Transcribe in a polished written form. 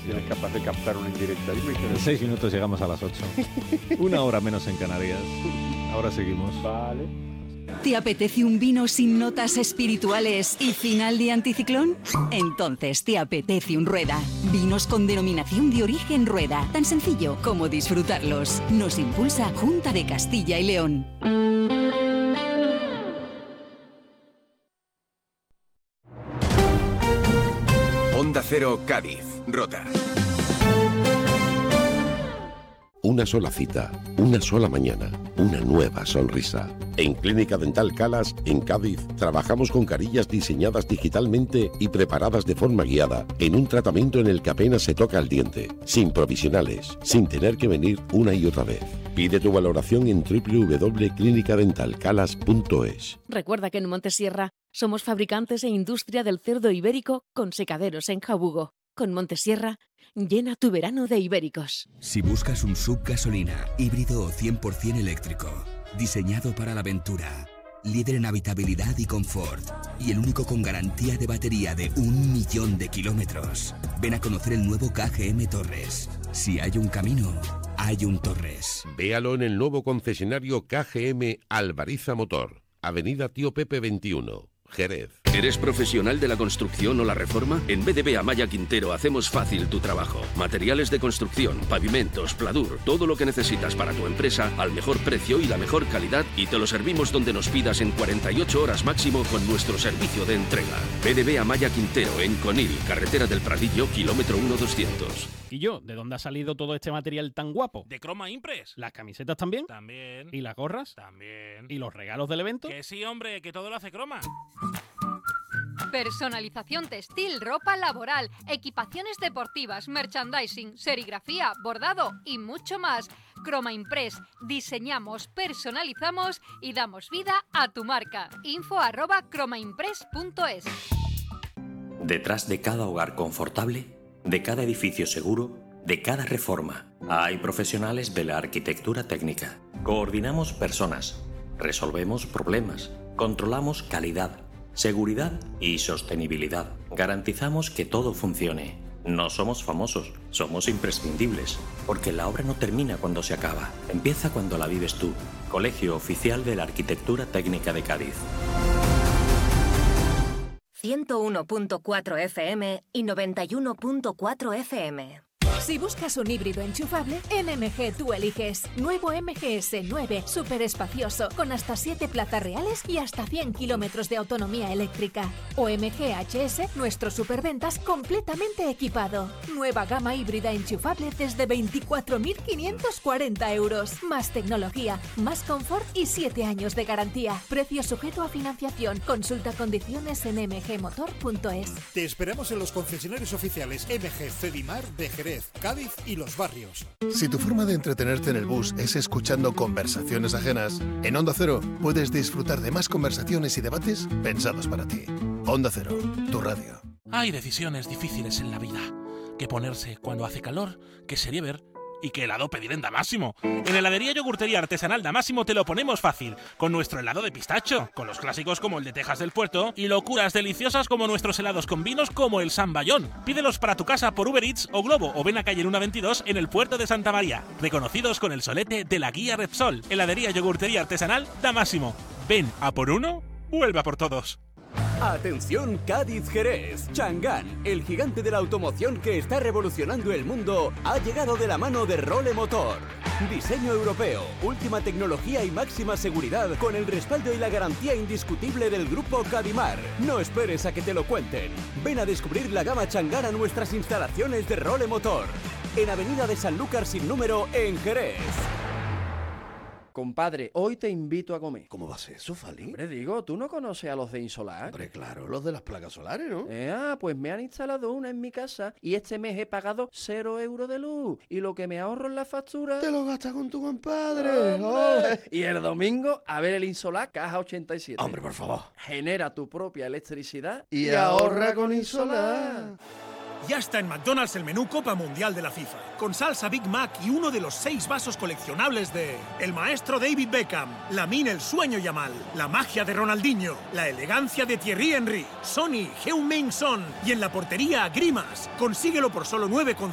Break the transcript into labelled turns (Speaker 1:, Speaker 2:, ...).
Speaker 1: si eres capaz de captar una indirecta.
Speaker 2: En 6 minutos llegamos a las 8. 1 hora menos en Canarias. Ahora seguimos.
Speaker 1: Vale.
Speaker 3: ¿Te apetece un vino sin notas espirituales y final de anticiclón? Entonces te apetece un Rueda. Vinos con denominación de origen Rueda. Tan sencillo como disfrutarlos. Nos impulsa Junta de Castilla y León.
Speaker 4: Onda Cero, Cádiz, Rota.
Speaker 5: Una sola cita, una sola mañana, una nueva sonrisa. En Clínica Dental Calas, en Cádiz, trabajamos con carillas diseñadas digitalmente y preparadas de forma guiada, en un tratamiento en el que apenas se toca el diente, sin provisionales, sin tener que venir una y otra vez. Pide tu valoración en www.clinicadentalcalas.es.
Speaker 6: Recuerda que en Montesierra somos fabricantes e industria del cerdo ibérico con secaderos en Jabugo. Con Montesierra, llena tu verano de ibéricos.
Speaker 7: Si buscas un SUV gasolina, híbrido o 100% eléctrico, diseñado para la aventura, líder en habitabilidad y confort, y el único con garantía de batería de 1.000.000 de kilómetros, ven a conocer el nuevo KGM Torres. Si hay un camino, hay un Torres.
Speaker 5: Véalo en el nuevo concesionario KGM Alvariza Motor, Avenida Tío Pepe 21. Jerez.
Speaker 8: ¿Eres profesional de la construcción o la reforma? En BDB Amaya Quintero hacemos fácil tu trabajo. Materiales de construcción, pavimentos, pladur, todo lo que necesitas para tu empresa al mejor precio y la mejor calidad, y te lo servimos donde nos pidas en 48 horas máximo con nuestro servicio de entrega. BDB Amaya Quintero en Conil, carretera del Pradillo, kilómetro 1200.
Speaker 9: ¿Y yo? ¿De dónde ha salido todo este material tan guapo?
Speaker 10: ¿De Croma Impress?
Speaker 9: ¿Las camisetas también?
Speaker 10: También.
Speaker 9: ¿Y las gorras?
Speaker 10: También.
Speaker 9: ¿Y los regalos del evento?
Speaker 10: Que sí, hombre, que todo lo hace Croma.
Speaker 11: Personalización textil, ropa laboral, equipaciones deportivas, merchandising, serigrafía, bordado y mucho más. Croma Impress. Diseñamos, personalizamos y damos vida a tu marca. info@cromaimpress.es.
Speaker 12: Detrás de cada hogar confortable, de cada edificio seguro, de cada reforma, hay profesionales de la arquitectura técnica. Coordinamos personas, resolvemos problemas, controlamos calidad, seguridad y sostenibilidad. Garantizamos que todo funcione. No somos famosos, somos imprescindibles, porque la obra no termina cuando se acaba, empieza cuando la vives tú. Colegio Oficial de la Arquitectura Técnica de Cádiz.
Speaker 13: 101.4 FM y 91.4 FM.
Speaker 14: Si buscas un híbrido enchufable, en MG tú eliges. Nuevo MGS 9, súper espacioso, con hasta 7 plazas reales y hasta 100 kilómetros de autonomía eléctrica. O MG HS, nuestro superventas completamente equipado. Nueva gama híbrida enchufable desde 24.540 euros. Más tecnología, más confort y 7 años de garantía. Precio sujeto a financiación. Consulta condiciones en mgmotor.es.
Speaker 15: Te esperamos en los concesionarios oficiales MG Cedimar de Jerez, Cádiz y Los Barrios.
Speaker 16: Si tu forma de entretenerte en el bus es escuchando conversaciones ajenas, en Onda Cero puedes disfrutar de más conversaciones y debates pensados para ti. Onda Cero, tu radio.
Speaker 10: Hay decisiones difíciles en la vida. ¿Qué ponerse cuando hace calor? ¿Qué serie ver? ¿Y qué helado pedir en Damásimo? En heladería yogurtería artesanal Damásimo te lo ponemos fácil, con nuestro helado de pistacho, con los clásicos como el de Tejas del Puerto y locuras deliciosas como nuestros helados con vinos como el San Bayón. Pídelos para tu casa por Uber Eats o Globo o ven a calle Luna 22 en el puerto de Santa María. Reconocidos con el solete de la guía Repsol. Heladería yogurtería artesanal Damásimo. Ven a por uno, vuelva por todos.
Speaker 17: Atención Cádiz-Jerez. Chang'an, el gigante de la automoción que está revolucionando el mundo, ha llegado de la mano de Role Motor. Diseño europeo, última tecnología y máxima seguridad con el respaldo y la garantía indiscutible del grupo Cadimar. No esperes a que te lo cuenten. Ven a descubrir la gama Chang'an a nuestras instalaciones de Role Motor. En Avenida de Sanlúcar sin número en Jerez.
Speaker 18: Compadre, hoy te invito a comer.
Speaker 19: ¿Cómo va a ser eso, Fali?
Speaker 18: Hombre, digo, ¿tú no conoces a los de Insolar?
Speaker 19: Hombre, claro, los de las placas solares, ¿no?
Speaker 18: Pues me han instalado una en mi casa y este mes he pagado 0 euros de luz. Y lo que me ahorro en la factura...
Speaker 19: ¡Te lo gastas con tu compadre!
Speaker 18: Y el domingo, a ver el Insolar Caja 87.
Speaker 19: Hombre, por favor.
Speaker 18: Genera tu propia electricidad
Speaker 19: y ahorra con Insolar.
Speaker 15: Ya está en McDonald's el menú Copa Mundial de la FIFA, con salsa Big Mac y uno de los 6 vasos coleccionables de el maestro David Beckham, Lamine el sueño Yamal, la magia de Ronaldinho, la elegancia de Thierry Henry, Sonny, Heung-min Son y en la portería Grimas. Consíguelo por solo 9,50